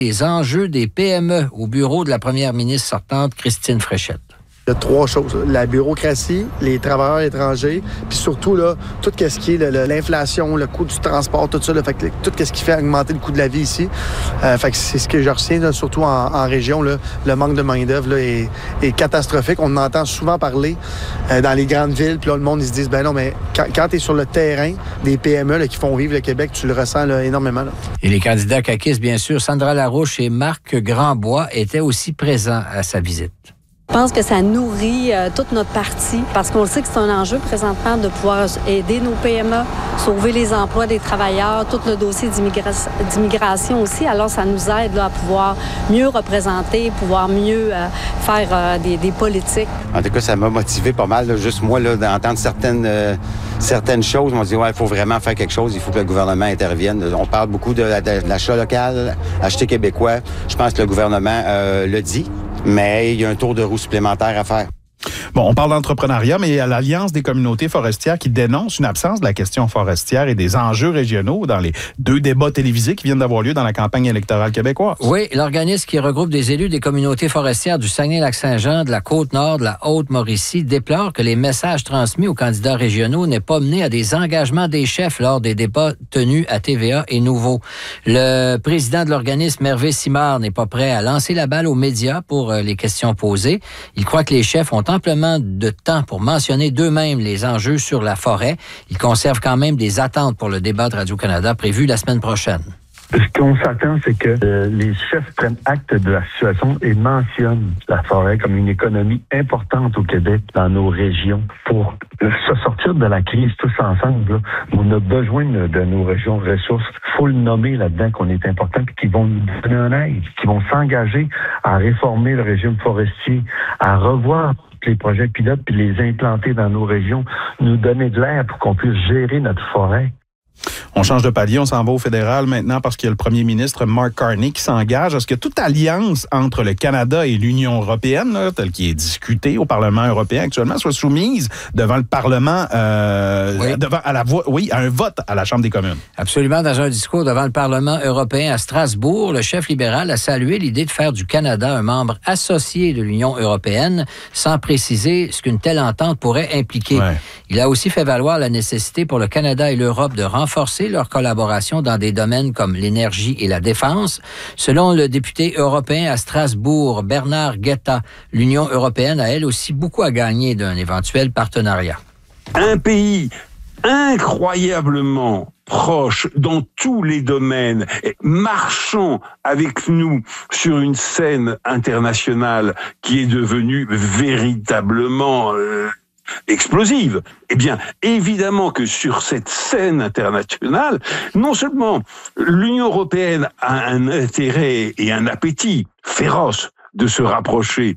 Les enjeux des PME au bureau de la première ministre sortante, Christine Fréchette. Il y a 3 choses. La bureaucratie, les travailleurs étrangers, puis surtout, là, tout ce qui est l'inflation, le coût du transport, tout ça, là, fait que, tout ce qui fait augmenter le coût de la vie ici. Fait que c'est ce que je retiens, là, surtout en région. Là, le manque de main-d'œuvre est catastrophique. On en entend souvent parler dans les grandes villes, puis là, le monde, ils se disent, ben non, mais quand tu es sur le terrain des PME là, qui font vivre le Québec, tu le ressens là, énormément. Là. Et les candidats caquistes, bien sûr, Sandra Larouche et Marc Grandbois étaient aussi présents à sa visite. Je pense que ça nourrit toute notre parti parce qu'on sait que c'est un enjeu présentement de pouvoir aider nos PME, sauver les emplois des travailleurs, tout le dossier d'immigration aussi. Alors, ça nous aide là, à pouvoir mieux représenter, pouvoir mieux faire des politiques. En tout cas, ça m'a motivé pas mal. Là, juste moi, là, d'entendre certaines choses, on m'a dit, ouais, il faut vraiment faire quelque chose, il faut que le gouvernement intervienne. On parle beaucoup de l'achat local, acheter québécois. Je pense que le gouvernement le dit. Mais il y a un tour de roue supplémentaire à faire. Bon, on parle d'entrepreneuriat, mais il y a l'Alliance des communautés forestières qui dénonce une absence de la question forestière et des enjeux régionaux dans les 2 débats télévisés qui viennent d'avoir lieu dans la campagne électorale québécoise. Oui, l'organisme qui regroupe des élus des communautés forestières du Saguenay-Lac-Saint-Jean, de la Côte-Nord, de la Haute-Mauricie, déplore que les messages transmis aux candidats régionaux n'aient pas mené à des engagements des chefs lors des débats tenus à TVA et Nouveau. Le président de l'organisme, Hervé Simard, n'est pas prêt à lancer la balle aux médias pour les questions posées. Il croit que les chefs ont amplement de temps pour mentionner d'eux-mêmes les enjeux sur la forêt. Ils conservent quand même des attentes pour le débat de Radio-Canada prévu la semaine prochaine. Ce qu'on s'attend, c'est que les chefs prennent acte de la situation et mentionnent la forêt comme une économie importante au Québec, dans nos régions. Pour se sortir de la crise tous ensemble, là, on a besoin de nos régions ressources. Il faut le nommer là-dedans qu'on est important, puis qu'ils vont nous donner un aide, qui vont s'engager à réformer le régime forestier, à revoir les projets pilotes, puis les implanter dans nos régions, nous donner de l'air pour qu'on puisse gérer notre forêt. On change de palier, on s'en va au fédéral maintenant parce qu'il y a le premier ministre Mark Carney qui s'engage à ce que toute alliance entre le Canada et l'Union européenne, là, telle qui est discutée au Parlement européen actuellement, soit soumise devant le Parlement, à un vote à la Chambre des communes. Absolument. Dans un discours devant le Parlement européen à Strasbourg, le chef libéral a salué l'idée de faire du Canada un membre associé de l'Union européenne, sans préciser ce qu'une telle entente pourrait impliquer. Ouais. Il a aussi fait valoir la nécessité pour le Canada et l'Europe de renforcer leur collaboration dans des domaines comme l'énergie et la défense. Selon le député européen à Strasbourg, Bernard Guetta, l'Union européenne a elle aussi beaucoup à gagner d'un éventuel partenariat. Un pays incroyablement proche dans tous les domaines, marchant avec nous sur une scène internationale qui est devenue véritablement explosive. Eh bien, évidemment que sur cette scène internationale, non seulement l'Union européenne a un intérêt et un appétit féroce de se rapprocher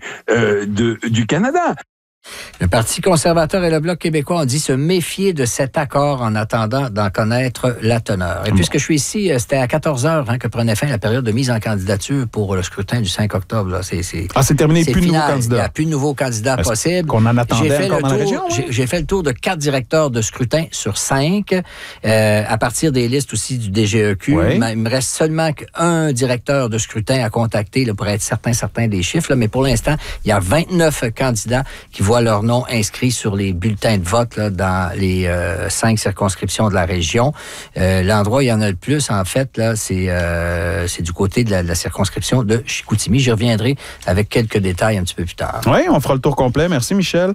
du Canada. Le Parti conservateur et le Bloc québécois ont dit se méfier de cet accord en attendant d'en connaître la teneur. Et puisque je suis ici, c'était à 14h que prenait fin la période de mise en candidature pour le scrutin du 5 octobre. Là. C'est terminé, plus de nouveaux candidats. Il n'y a plus de nouveaux candidats possibles. Qu'on en attendait encore dans la région? J'ai fait le tour de 4 directeurs de scrutin sur 5, à partir des listes aussi du DGEQ. Oui. Il me reste seulement qu'un directeur de scrutin à contacter là, pour être certain des chiffres. Là. Mais pour l'instant, il y a 29 candidats qui voient leur nom inscrit sur les bulletins de vote là, dans les 5 circonscriptions de la région. L'endroit où il y en a le plus, en fait, là, c'est du côté de la circonscription de Chicoutimi. J'y reviendrai avec quelques détails un petit peu plus tard. Oui, on fera le tour complet. Merci, Michel.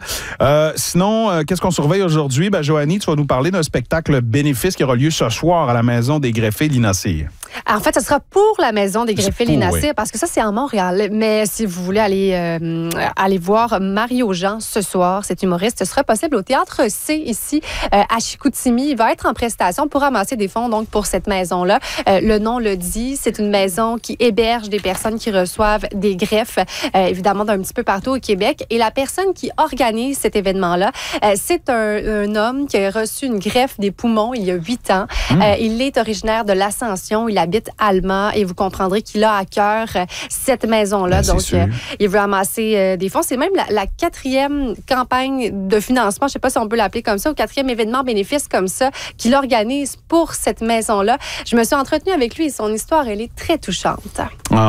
Sinon, qu'est-ce qu'on surveille aujourd'hui? Joanie, tu vas nous parler d'un spectacle bénéfice qui aura lieu ce soir à la Maison des greffés Linacir. En fait, ce sera pour la Maison des greffés Linacir, parce que ça, c'est en Montréal. Mais si vous voulez aller voir Mario Jean ce soir, cet humoriste, ce sera possible au Théâtre C, ici, à Chicoutimi. Il va être en prestation pour ramasser des fonds donc pour cette maison-là. Le nom le dit, c'est une maison qui héberge des personnes qui reçoivent des greffes, évidemment, d'un petit peu partout au Québec. Et la personne qui organise cet événement-là, c'est un homme qui a reçu une greffe des poumons il y a 8 ans. Il est originaire de l'Ascension. Il habite Alma et vous comprendrez qu'il a à cœur cette maison-là. Ben, donc, il veut amasser des fonds. C'est même la 4e campagne de financement, je ne sais pas si on peut l'appeler comme ça, ou 4e événement bénéfice comme ça, qu'il organise pour cette maison-là. Je me suis entretenue avec lui et son histoire, elle est très touchante.